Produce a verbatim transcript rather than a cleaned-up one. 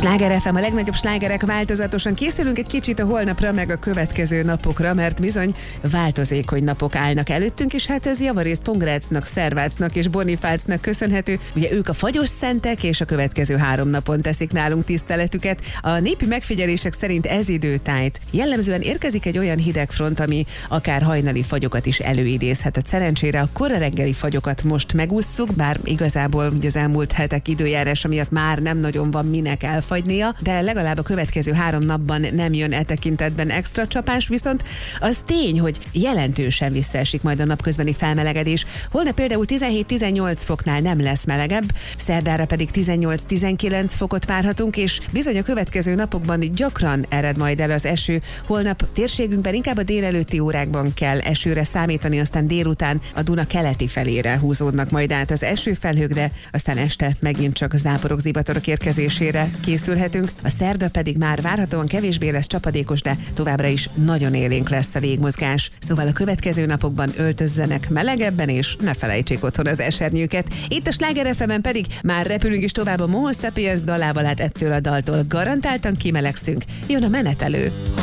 Sláger ef em, a legnagyobb slágerek változatosan. Készülünk egy kicsit a holnapra, meg a következő napokra, mert bizony változékony napok állnak előttünk, és hát ez javarészt Pongrácznak, Szervácnak és Bonifácnak köszönhető. Ugye ők a fagyos szentek, és a következő három napon teszik nálunk tiszteletüket. A népi megfigyelések szerint ez időtájt jellemzően érkezik egy olyan hidegfront, ami akár hajnali fagyokat is előidézhet. Szerencsére a kora reggeli fagyokat most megússzuk, bár igazából ugye az elmúlt hetek időjárása miatt már nem nagyon van minek elfagynia, de legalább a következő három napban nem jön e tekintetben extra csapás, viszont az tény, hogy jelentősen visszaesik majd a napközbeni felmelegedés. Holnap például tizenhét-tizennyolc foknál nem lesz melegebb, szerdára pedig tizennyolc-tizenkilenc fokot várhatunk, és bizony a következő napokban gyakran ered majd el az eső. Holnap térségünkben inkább a délelőtti órákban kell esőre számítani, aztán délután a Duna keleti felére húzódnak majd át az esőfelhők, de aztán este megint csak záporok, zivatarok érkezésére készülhetünk. A szerda pedig már várhatóan kevésbé lesz csapadékos, de továbbra is nagyon élénk lesz a légmozgás. Szóval a következő napokban öltözzenek melegebben, és ne felejtsék otthon az esernyőket. Itt a Sláger ef emen pedig már repülünk is tovább a Moho Sapiens dalával, hát ettől a daltól garantáltan kimelegszünk. Jön a menetelő.